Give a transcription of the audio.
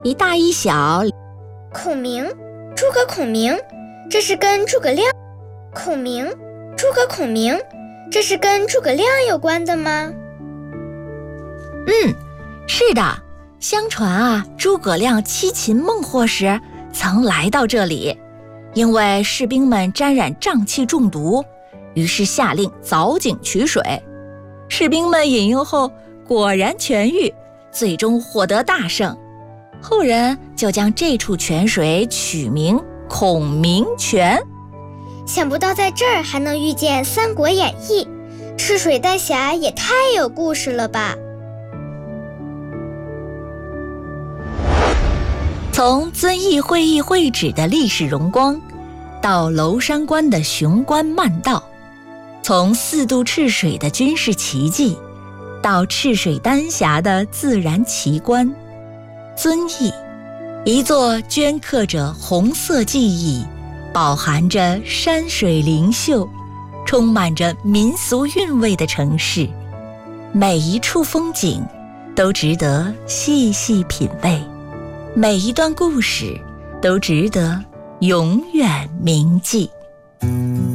一大一小。 孔明，诸葛孔明，这是跟诸葛亮。孔明，诸葛孔明，这是跟诸葛亮有关的吗？ 是的。相传啊，诸葛亮七擒孟获时曾来到这里，因为士兵们沾染瘴气中毒，于是下令凿井取水。士兵们饮用后果然痊愈，最终获得大胜。后人就将这处泉水取名孔明泉。 想不到在这儿还能遇见《三国演义》，赤水丹霞也太有故事了吧！ 从遵义会议会址的历史荣光，到娄山关的雄关漫道，从4渡赤水的军事奇迹，到赤水丹霞的自然奇观，遵义，一座镌刻着红色记忆，饱含着山水灵秀，充满着民俗韵味的城市。每一处风景都值得细细品味，每一段故事都值得永远铭记。